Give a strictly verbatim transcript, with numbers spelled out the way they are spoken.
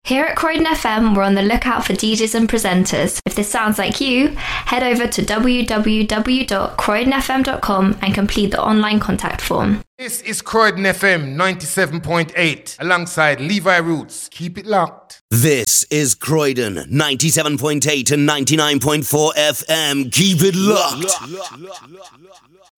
Here at Croydon F M, we're on the lookout for D Js and presenters. If this sounds like you, head over to w w w dot croydon f m dot com and complete the online contact form. This is Croydon F M ninety-seven point eight alongside Levi Roots. Keep it locked. This is Croydon ninety-seven point eight and ninety-nine point four F M. Keep it locked.